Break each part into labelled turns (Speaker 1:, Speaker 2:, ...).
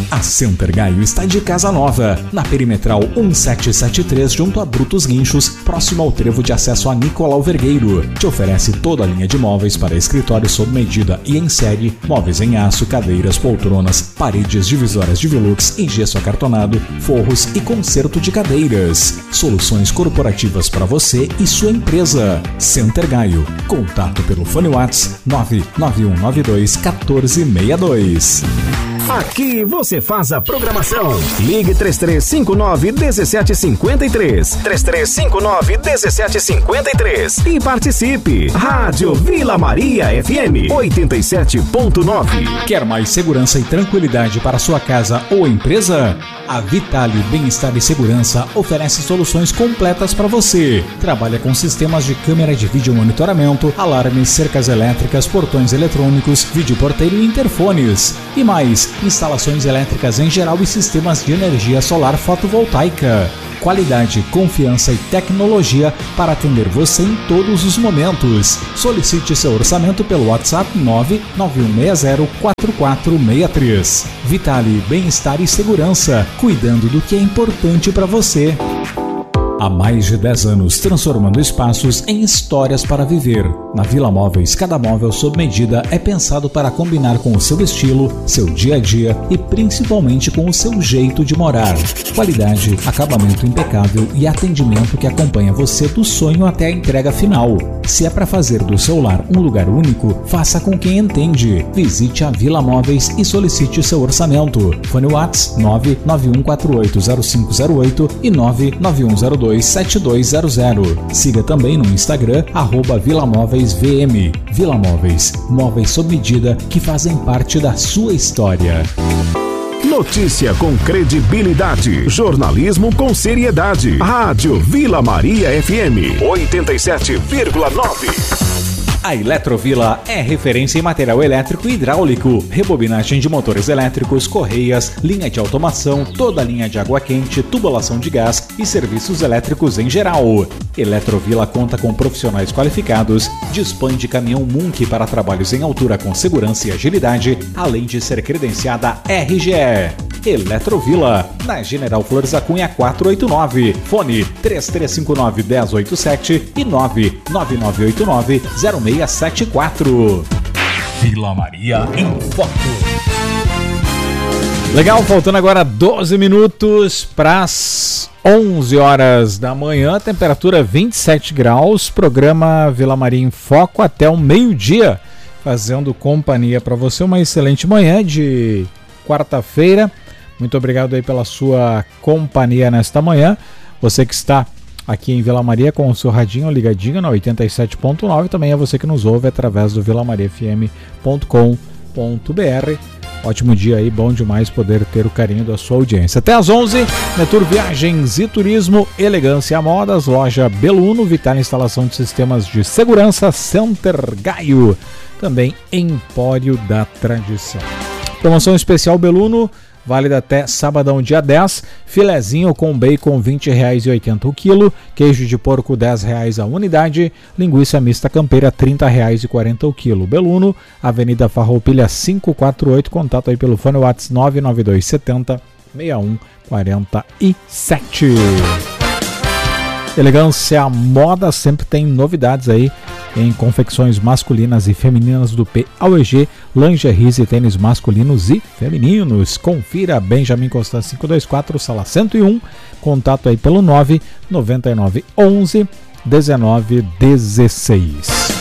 Speaker 1: A Center Gaio está de casa nova, na Perimetral 1773, junto a Brutos Guinchos, próximo ao trevo de acesso a Nicolau Vergueiro. Te oferece toda a linha de móveis para escritório sob medida e em série, móveis em aço, cadeiras, poltronas, paredes divisórias de Velux em gesso acartonado, forros e conserto de cadeiras. Soluções corporativas para você e sua empresa. Center Gaio. Contato pelo fone WhatsApp 991921462.
Speaker 2: Aqui você faz a programação. Ligue 3359-1753. 3359-1753. E participe. Rádio Vila Maria FM 87.9.
Speaker 1: Quer mais segurança e tranquilidade para sua casa ou empresa? A Vitale Bem-Estar e Segurança oferece soluções completas para você. Trabalha com sistemas de câmera de vídeo monitoramento, alarmes, cercas elétricas, portões eletrônicos, videoporteiro e interfones. E mais, instalações elétricas em geral e sistemas de energia solar fotovoltaica. Qualidade, confiança e tecnologia para atender você em todos os momentos. Solicite seu orçamento pelo WhatsApp 991604463. Vitale Bem-Estar e Segurança, cuidando do que é importante para você. Há mais de 10 anos, transformando espaços em histórias para viver. Na Vila Móveis, cada móvel sob medida é pensado para combinar com o seu estilo, seu dia a dia e principalmente com o seu jeito de morar. Qualidade, acabamento impecável e atendimento que acompanha você do sonho até a entrega final. Se é para fazer do seu lar um lugar único, faça com quem entende. Visite a Vila Móveis e solicite seu orçamento. Fone WhatsApp 991480508 e 991027200. Siga também no Instagram @VilaMóveisVM. Vila Móveis, móveis sob medida que fazem parte da sua história.
Speaker 2: Notícia com credibilidade, jornalismo com seriedade. Rádio Vila Maria FM 87,9.
Speaker 1: A Eletrovila é referência em material elétrico e hidráulico, rebobinagem de motores elétricos, correias, linha de automação, toda a linha de água quente, tubulação de gás e serviços elétricos em geral. Eletrovila conta com profissionais qualificados, dispõe de caminhão Munk para trabalhos em altura com segurança e agilidade, além de ser credenciada RGE. Eletrovila, na General Flores da Cunha 489, fone 3359-1087 e 99989-0674. Vila Maria em Foco. Legal, faltando agora 12 minutos para as 11 horas da manhã, temperatura 27 graus, programa Vila Maria em Foco até o meio-dia, fazendo companhia para você. Uma excelente manhã de quarta-feira. Muito obrigado aí pela sua companhia nesta manhã. Você que está aqui em Vila Maria com o seu radinho ligadinho na 87.9. Também é você que nos ouve através do vilamariafm.com.br. Ótimo dia aí, bom demais poder ter o carinho da sua audiência. Até às 11, Netur Viagens e Turismo, Elegância Modas, Loja Beluno, Vital Instalação de Sistemas de Segurança, Center Gaio, também Empório da Tradição. Promoção especial Beluno, válida até sabadão, dia 10, filezinho com bacon R$ 20,80 o quilo, queijo de porco R$ 10 a unidade, linguiça mista campeira R$ 30,40 o quilo. Beluno, Avenida Farroupilha 548, contato aí pelo fone WhatsApp 99270-6147. Elegância Moda sempre tem novidades aí em confecções masculinas e femininas do P ao EG, lingeries e tênis masculinos e femininos. Confira Benjamin Constant 524, sala 101, contato aí pelo 99911 1916.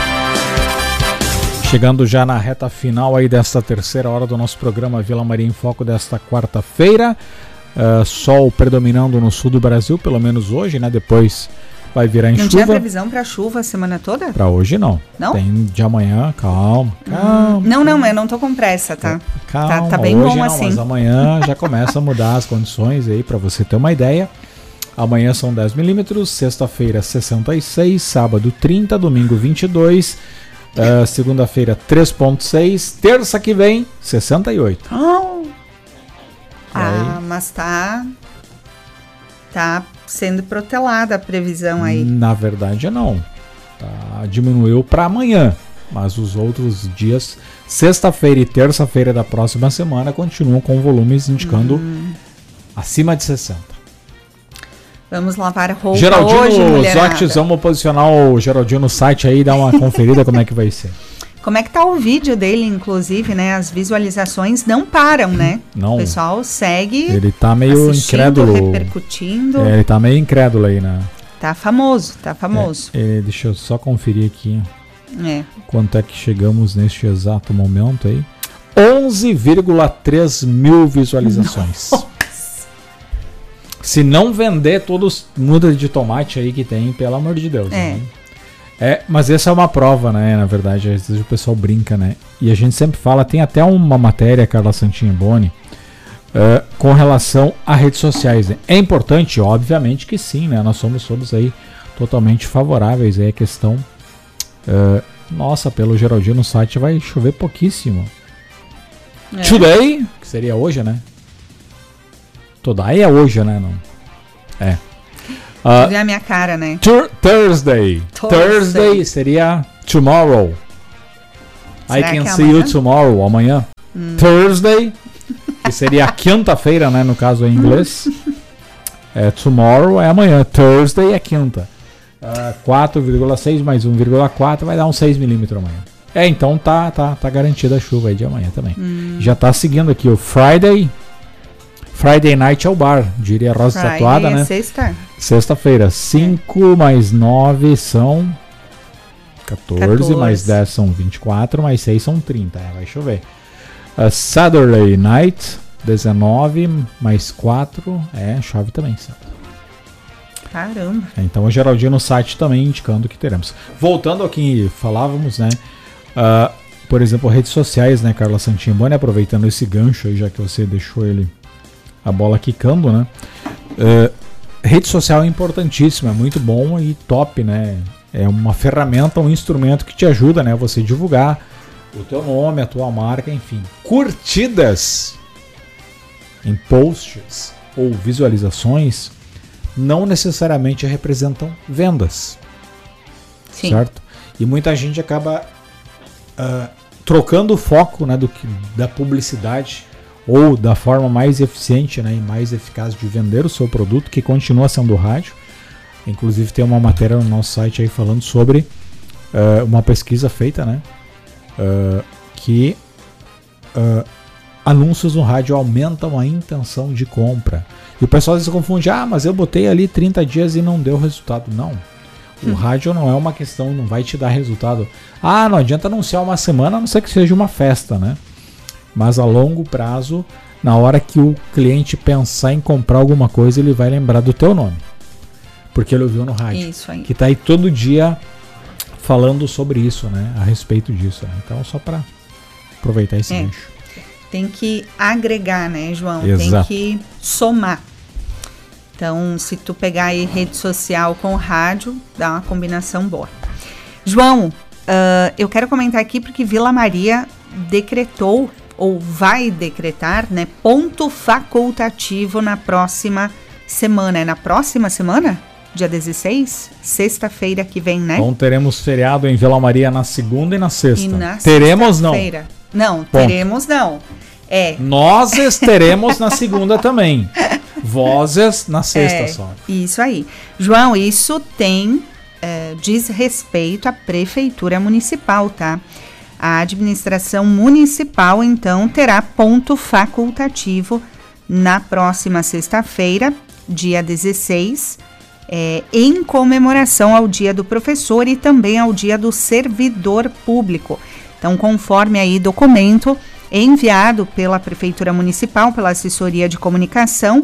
Speaker 1: Chegando já na reta final aí desta terceira hora do nosso programa Vila Maria em Foco desta quarta-feira. Sol predominando no sul do Brasil, pelo menos hoje, né? Depois vai virar em chuva. Não tinha
Speaker 3: previsão para chuva a semana toda?
Speaker 1: Para hoje não.
Speaker 3: Não?
Speaker 1: Tem de amanhã, calma.
Speaker 3: Não, eu não tô com pressa, tá?
Speaker 1: Calma,
Speaker 3: tá bem
Speaker 1: hoje
Speaker 3: bom
Speaker 1: não,
Speaker 3: assim.
Speaker 1: Mas amanhã já começa a mudar as condições aí, para você ter uma ideia. Amanhã são 10 milímetros, sexta-feira 66, sábado 30, domingo 22, segunda-feira 3,6, terça que vem 68.
Speaker 3: Mas tá sendo protelada a previsão aí.
Speaker 1: Na verdade não. Diminuiu para amanhã. Mas os outros dias, sexta-feira e terça-feira da próxima semana, continuam com volumes indicando acima de 60.
Speaker 3: Vamos lavar roupa hoje,
Speaker 1: Geraldino
Speaker 3: mulherada.
Speaker 1: Zotes, vamos posicionar o Geraldino no site aí, dar uma conferida como é que vai ser.
Speaker 3: Como é que tá o vídeo dele, inclusive, né? As visualizações não param, né?
Speaker 1: Não.
Speaker 3: O pessoal segue.
Speaker 1: Ele tá meio incrédulo.
Speaker 3: Repercutindo.
Speaker 1: Ele tá meio incrédulo aí, né?
Speaker 3: Tá famoso, tá famoso.
Speaker 1: Deixa eu só conferir aqui
Speaker 3: É.
Speaker 1: quanto é que chegamos neste exato momento aí. 11,3 mil visualizações. Se não vender todos mudas de tomate aí que tem, pelo amor de Deus. Né? Mas essa é uma prova, né? Na verdade, às vezes o pessoal brinca, né? E a gente sempre fala, tem até uma matéria, Carla Santimboni, com relação a redes sociais. Né? É importante, obviamente que sim, né? Nós somos todos aí totalmente favoráveis aí à questão. Nossa, pelo Geraldino no site vai chover pouquíssimo. Today, que seria hoje, né? Today é hoje, né? Não.
Speaker 3: Vê a minha cara, né?
Speaker 1: Thursday. Thursday seria tomorrow.
Speaker 3: Será
Speaker 1: I can
Speaker 3: que é
Speaker 1: see
Speaker 3: amanhã?
Speaker 1: you tomorrow, amanhã. Thursday, que seria a quinta-feira, né? No caso em inglês. Tomorrow é amanhã. Thursday é quinta. 4,6 mais 1,4 vai dar uns 6 milímetros amanhã. Então tá garantida a chuva aí de amanhã também. Já tá seguindo aqui o Friday Night ao bar, diria a Rosa Tatuada, né? Sexta-feira, 5 mais 9 são 14, mais 10 são 24, mais 6 são 30, vai chover. Saturday Night, 19, mais 4, chove também, sábado.
Speaker 3: Caramba.
Speaker 1: Então o Geraldino no site também indicando que teremos. Voltando ao que falávamos, né? Por exemplo, redes sociais, né, Carla Santimboni, aproveitando esse gancho aí, já que você deixou a bola quicando, né? Rede social é importantíssima, é muito bom e top, né? É uma ferramenta, um instrumento que te ajuda, né? Você divulgar o teu nome, a tua marca, enfim. Curtidas em posts ou visualizações não necessariamente representam vendas.
Speaker 3: Sim.
Speaker 1: Certo? E muita gente acaba trocando o foco, né, da publicidade ou da forma mais eficiente, né, e mais eficaz de vender o seu produto, que continua sendo o rádio. Inclusive tem uma matéria no nosso site aí falando sobre uma pesquisa feita, né, que anúncios no rádio aumentam a intenção de compra. E o pessoal às vezes confunde, mas eu botei ali 30 dias e não deu resultado. Não. O rádio não é uma questão, não vai te dar resultado. Não adianta anunciar uma semana, a não ser que seja uma festa, né? Mas a longo prazo, na hora que o cliente pensar em comprar alguma coisa, ele vai lembrar do teu nome. Porque ele ouviu no rádio.
Speaker 3: Isso aí.
Speaker 1: Que tá aí todo dia falando sobre isso, né? A respeito disso. Né? Então, só para aproveitar esse gancho.
Speaker 3: Tem que agregar, né, João?
Speaker 1: Exato.
Speaker 3: Tem que somar. Então, se tu pegar aí rede social com rádio, dá uma combinação boa. João, eu quero comentar aqui porque Vila Maria decretou, ou vai decretar, né, ponto facultativo na próxima semana. É na próxima semana? Dia 16? Sexta-feira que vem, né?
Speaker 1: Então teremos feriado em Vila Maria na segunda e na sexta.
Speaker 3: E na
Speaker 1: teremos não?
Speaker 3: Não, teremos não.
Speaker 1: Nós teremos na segunda também. Vozes na sexta só.
Speaker 3: Isso aí. João, isso diz respeito à Prefeitura Municipal, tá? A administração municipal, então, terá ponto facultativo na próxima sexta-feira, dia 16, em comemoração ao Dia do Professor e também ao Dia do Servidor Público. Então, conforme aí documento enviado pela Prefeitura Municipal, pela Assessoria de Comunicação,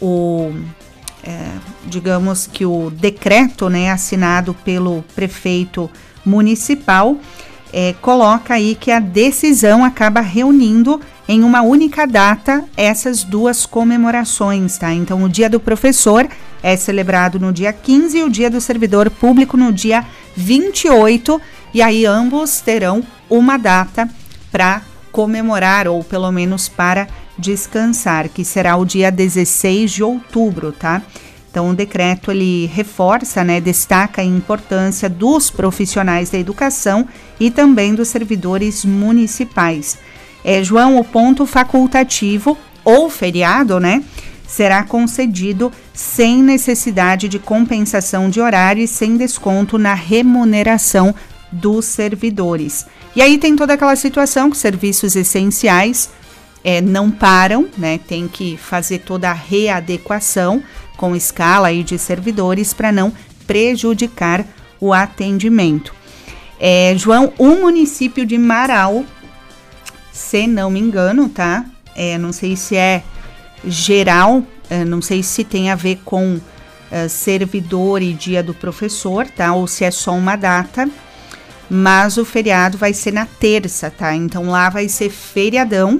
Speaker 3: digamos que o decreto, né, assinado pelo prefeito municipal, coloca aí que a decisão acaba reunindo em uma única data essas duas comemorações, tá? Então, o Dia do Professor é celebrado no dia 15 e o Dia do Servidor Público no dia 28, e aí ambos terão uma data para comemorar, ou pelo menos para descansar, que será o dia 16 de outubro, tá? Então, o decreto ele reforça, né, destaca a importância dos profissionais da educação e também dos servidores municipais. João, o ponto facultativo ou feriado, né, será concedido sem necessidade de compensação de horário e sem desconto na remuneração dos servidores. E aí tem toda aquela situação que serviços essenciais não param, né, tem que fazer toda a readequação com escala aí de servidores para não prejudicar o atendimento. João, o município de Marau, se não me engano, tá? Não sei se é geral, não sei se tem a ver com servidor e dia do professor, tá? Ou se é só uma data, mas o feriado vai ser na terça, tá? Então lá vai ser feriadão,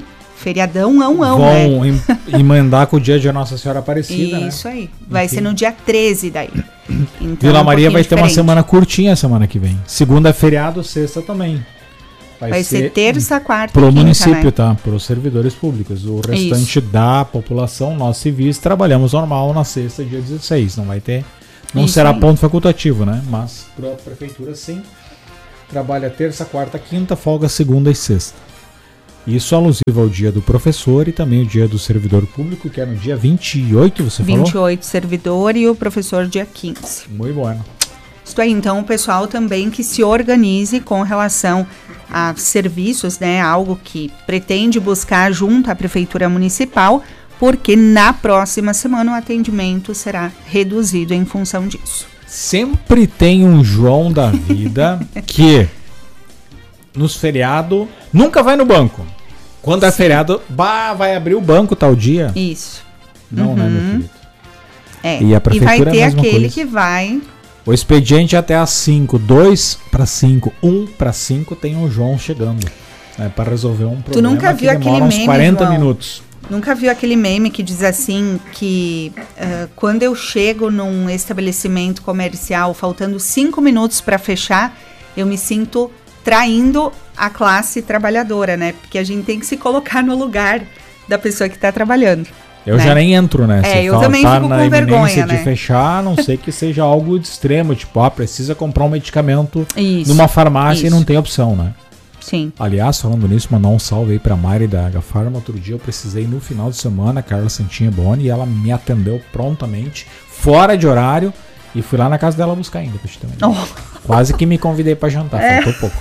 Speaker 4: vão emendar com o dia de Nossa Senhora Aparecida,
Speaker 3: Isso aí, vai ser no dia 13 daí. Então,
Speaker 4: Vila Maria vai ter uma semana curtinha semana que vem. Segunda é feriado, sexta também.
Speaker 3: Vai ser terça, quarta
Speaker 4: pro
Speaker 3: e quinta,
Speaker 4: município,
Speaker 3: né?
Speaker 4: Tá? Para os servidores públicos. O restante da população, nós civis, trabalhamos normal na sexta, dia 16. Não vai ter, não
Speaker 3: Isso
Speaker 4: será
Speaker 3: aí.
Speaker 4: ponto facultativo, né? Mas para a prefeitura, sim, trabalha terça, quarta, quinta, folga segunda e sexta. Isso alusivo ao dia do professor e também o dia do servidor público, que é no dia 28, você falou?
Speaker 3: 28 servidor e o professor dia 15.
Speaker 4: Muito bom.
Speaker 3: Isso aí, então o pessoal também que se organize com relação a serviços, né? Algo que pretende buscar junto à Prefeitura Municipal, porque na próxima semana o atendimento será reduzido em função disso.
Speaker 4: Sempre tem um João da vida que nos feriados nunca vai no banco. Quando é feriado, vai abrir o banco tal dia.
Speaker 3: Isso.
Speaker 4: Não, né, meu querido?
Speaker 3: E
Speaker 4: a prefeitura
Speaker 3: vai ter
Speaker 4: é a mesma
Speaker 3: aquele
Speaker 4: coisa.
Speaker 3: que vai...
Speaker 4: O expediente até às 5, 2 para 5, 1 para 5 tem o João chegando, né, para resolver um problema.
Speaker 3: Tu nunca viu
Speaker 4: que demora
Speaker 3: aquele
Speaker 4: uns
Speaker 3: meme,
Speaker 4: 40
Speaker 3: João?
Speaker 4: minutos.
Speaker 3: Nunca viu aquele meme que diz assim que quando eu chego num estabelecimento comercial faltando 5 minutos para fechar, eu me sinto traindo a classe trabalhadora, né? Porque a gente tem que se colocar no lugar da pessoa que está trabalhando.
Speaker 4: Eu
Speaker 3: né?
Speaker 4: já nem entro, né? Se
Speaker 3: eu também fico
Speaker 4: na
Speaker 3: com vergonha,
Speaker 4: de
Speaker 3: né?
Speaker 4: fechar, a não sei que seja algo de extremo, tipo, precisa comprar um medicamento
Speaker 3: Isso,
Speaker 4: numa farmácia
Speaker 3: isso.
Speaker 4: e não tem opção, né?
Speaker 3: Sim.
Speaker 4: Aliás, falando nisso, mandar um salve aí pra Mari da H-Pharma. Outro dia eu precisei no final de semana, a Carla Santinha Boni, e ela me atendeu prontamente, fora de horário, e fui lá na casa dela buscar ainda, pra te ter uma ideia. Quase que me convidei pra jantar, faltou pouco.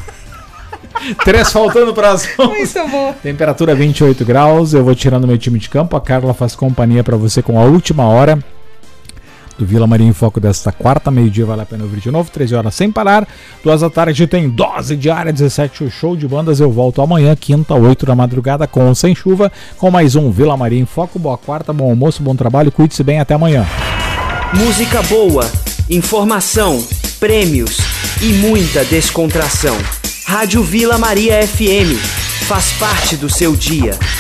Speaker 4: 3 faltando para as 11.
Speaker 3: Muito bom.
Speaker 4: Temperatura 28 graus, eu vou tirando meu time de campo, a Carla faz companhia para você com a última hora do Vila Maria em Foco desta quarta, meio-dia, vale a pena ouvir de novo, 13 horas sem parar, 2 da tarde tem dose diária, 17 o show de bandas, eu volto amanhã, quinta, 8 da madrugada, com ou sem chuva, com mais um Vila Maria em Foco, boa quarta, bom almoço, bom trabalho, cuide-se bem, até amanhã.
Speaker 5: Música boa, informação, prêmios e muita descontração. Rádio Vila Maria FM, faz parte do seu dia.